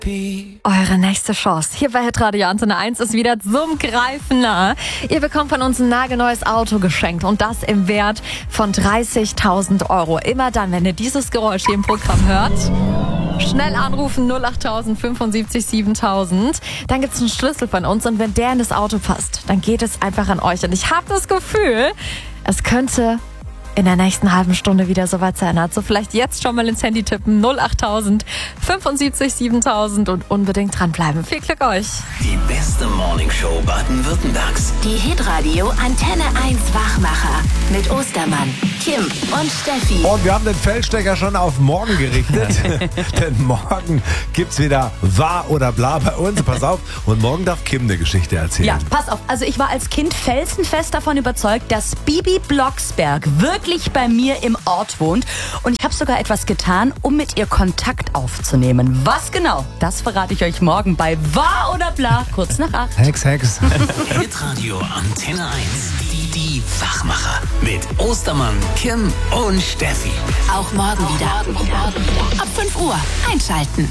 Eure nächste Chance hier bei Hitradio Antenne 1 ist wieder zum Greifen nah. Ihr bekommt von uns ein nagelneues Auto geschenkt und das im Wert von 30.000 Euro. Immer dann, wenn ihr dieses Geräusch hier im Programm hört, schnell anrufen 08000 75 7000. Dann gibt's einen Schlüssel von uns und wenn der in das Auto passt, dann geht es einfach an euch. Und ich habe das Gefühl, es könnte in der nächsten halben Stunde wieder soweit sein. Also vielleicht jetzt schon mal ins Handy tippen 08000 75 7000 und unbedingt dranbleiben. Viel Glück euch. Die beste Morningshow Baden-Württembergs. Die Hitradio Antenne 1 Wachmacher mit Ostermann, Kim und Steffi. Und wir haben den Feldstecker schon auf morgen gerichtet. Denn morgen gibt's wieder Wahr oder Bla bei uns. Pass auf. Und morgen darf Kim eine Geschichte erzählen. Ja, pass auf. Also ich war als Kind felsenfest davon überzeugt, dass Bibi Blocksberg wirklich bei mir im Ort wohnt. Und ich habe sogar etwas getan, um mit ihr Kontakt aufzunehmen. Was genau? Das verrate ich euch morgen bei Wahr oder Bla, kurz nach 8. Hex. Hitradio Antenne 1. Die Wachmacher. Mit Ostermann, Kim und Steffi. Auch morgen wieder. Ab 5 Uhr einschalten.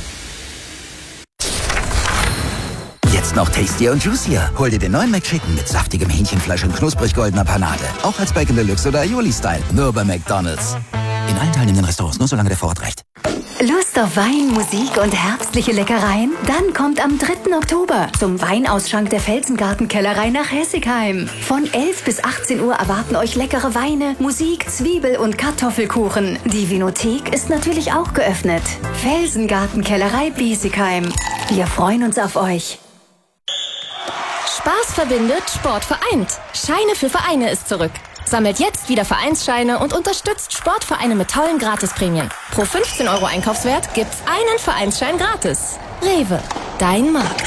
Jetzt noch tastier und juicier. Hol dir den neuen McChicken mit saftigem Hähnchenfleisch und knusprig goldener Panade. Auch als Bacon Deluxe oder Aioli-Style. Nur bei McDonald's. In allen teilnehmenden Restaurants, nur solange der Vorrat reicht. Lust auf Wein, Musik und herbstliche Leckereien? Dann kommt am 3. Oktober zum Weinausschank der Felsengartenkellerei nach Hessigheim. Von 11 bis 18 Uhr erwarten euch leckere Weine, Musik, Zwiebel- und Kartoffelkuchen. Die Vinothek ist natürlich auch geöffnet. Felsengartenkellerei Biesigheim. Wir freuen uns auf euch. Spaß verbindet, Sport vereint. Scheine für Vereine ist zurück. Sammelt jetzt wieder Vereinsscheine und unterstützt Sportvereine mit tollen Gratisprämien. Pro 15 Euro Einkaufswert gibt's einen Vereinsschein gratis. Rewe, dein Markt.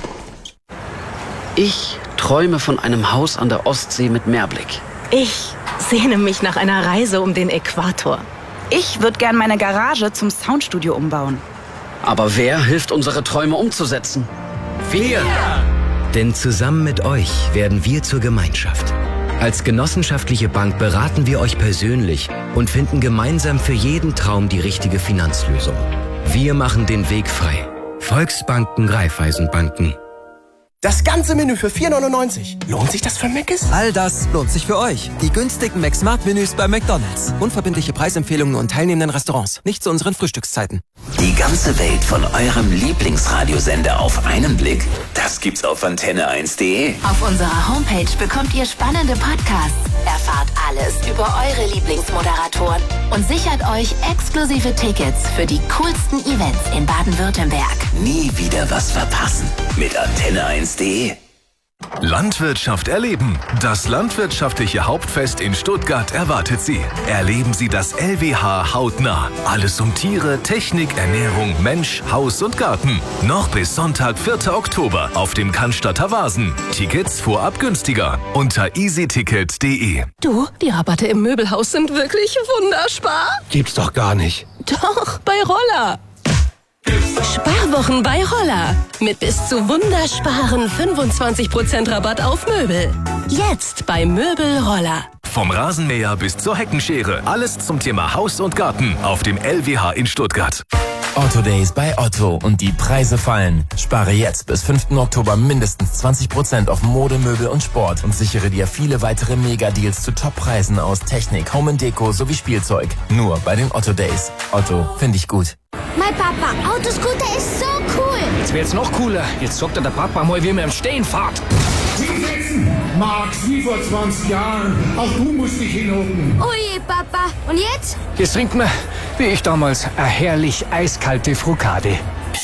Ich träume von einem Haus an der Ostsee mit Meerblick. Ich sehne mich nach einer Reise um den Äquator. Ich würde gern meine Garage zum Soundstudio umbauen. Aber wer hilft, unsere Träume umzusetzen? Wir! Denn zusammen mit euch werden wir zur Gemeinschaft. Als genossenschaftliche Bank beraten wir euch persönlich und finden gemeinsam für jeden Traum die richtige Finanzlösung. Wir machen den Weg frei. Volksbanken, Raiffeisenbanken. Das ganze Menü für 4,99. Lohnt sich das für Mc's? All das lohnt sich für euch. Die günstigen McSmart-Menüs bei McDonald's. Unverbindliche Preisempfehlungen und teilnehmenden Restaurants. Nicht zu unseren Frühstückszeiten. Die ganze Welt von eurem Lieblingsradiosender auf einen Blick. Das gibt's auf antenne1.de. Auf unserer Homepage bekommt ihr spannende Podcasts, erfahrt alles über eure Lieblingsmoderatoren und sichert euch exklusive Tickets für die coolsten Events in Baden-Württemberg. Nie wieder was verpassen mit antenne1.de. Landwirtschaft erleben. Das landwirtschaftliche Hauptfest in Stuttgart erwartet Sie. Erleben Sie das LWH hautnah. Alles um Tiere, Technik, Ernährung, Mensch, Haus und Garten. Noch bis Sonntag, 4. Oktober auf dem Cannstatter Wasen. Tickets vorab günstiger unter easyticket.de. Du, die Rabatte im Möbelhaus sind wirklich wunderbar. Gibt's doch gar nicht. Doch, bei Roller. Sparwochen bei Roller. Mit bis zu wundersparen 25% Rabatt auf Möbel. Jetzt bei Möbel Roller. Vom Rasenmäher bis zur Heckenschere. Alles zum Thema Haus und Garten auf dem LWH in Stuttgart. Otto Days bei Otto und die Preise fallen. Spare jetzt bis 5. Oktober mindestens 20% auf Mode, Möbel und Sport und sichere dir viele weitere Mega-Deals zu Top-Preisen aus Technik, Home & Deko sowie Spielzeug. Nur bei den Otto Days. Otto, finde ich gut. Mein Papa, Autoscooter ist so cool. Jetzt wird's noch cooler. Jetzt sorgt der Papa mal, wie man im Stehen fährt. Max, wie vor 20 Jahren. Auch du musst dich hinhocken. Oh je, Papa. Und jetzt? Jetzt trinkt man, wie ich damals, eine herrlich eiskalte Frukade.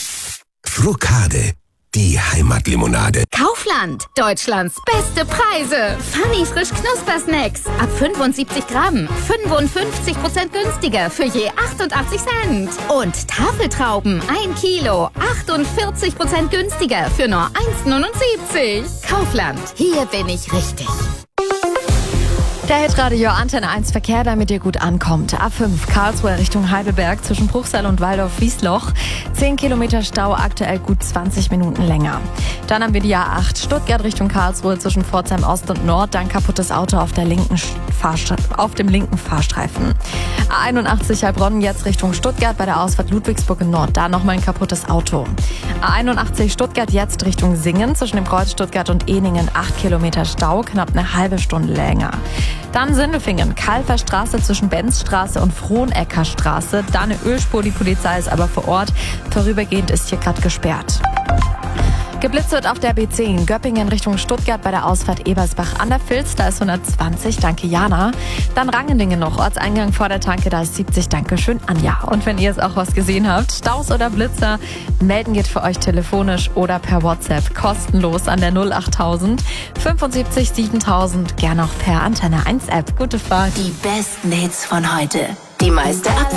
Frukade, die Heimatlimonade. Kaufland, Deutschlands beste Preise. Funny frisch Knuspersnacks. Ab 75 Gramm. 55% günstiger für je 88 Cent. Und Tafeltrauben, 1 Kilo. 48% günstiger für nur 1,79. Kaufland, hier bin ich richtig. Der Hitradio Antenne 1 Verkehr, damit ihr gut ankommt. A5 Karlsruhe Richtung Heidelberg zwischen Bruchsal und Waldorf-Wiesloch. 10 Kilometer Stau, aktuell gut 20 Minuten länger. Dann haben wir die A8 Stuttgart Richtung Karlsruhe zwischen Pforzheim Ost und Nord. Dann kaputtes Auto auf dem linken Fahrstreifen. A81 Heilbronn jetzt Richtung Stuttgart bei der Ausfahrt Ludwigsburg Nord. Da nochmal ein kaputtes Auto. A81 Stuttgart jetzt Richtung Singen. Zwischen dem Kreuz Stuttgart und Ehningen 8 Kilometer Stau, knapp eine halbe Stunde länger. Dann Sindelfingen, Kalfer Straße zwischen Benzstraße und Frohnecker Straße. Da eine Ölspur, die Polizei ist aber vor Ort. Vorübergehend ist hier gerade gesperrt. Geblitzt wird auf der B10 Göppingen Richtung Stuttgart bei der Ausfahrt Ebersbach an der Vils, da ist 120, danke Jana. Dann Rangendingen noch, Ortseingang vor der Tanke, da ist 70, danke schön Anja. Und wenn ihr es auch was gesehen habt, Staus oder Blitzer, melden geht für euch telefonisch oder per WhatsApp, kostenlos an der 08000 75 7000, gerne auch per Antenne 1 App. Gute Fahrt. Die besten Hits von heute, die meiste Abwechslung.